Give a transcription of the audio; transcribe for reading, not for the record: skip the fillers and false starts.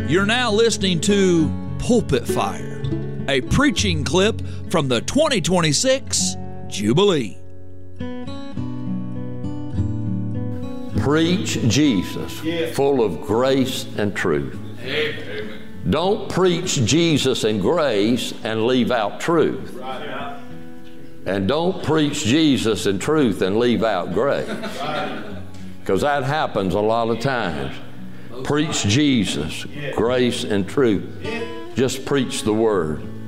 You're now listening to Pulpit Fire, a preaching clip from the 2026 Jubilee. Preach Jesus, full of grace and truth. Amen. Don't preach Jesus and grace and leave out truth. And don't preach Jesus and truth and leave out grace. Because that happens a lot of times. Preach Jesus, grace and truth. Just preach the Word.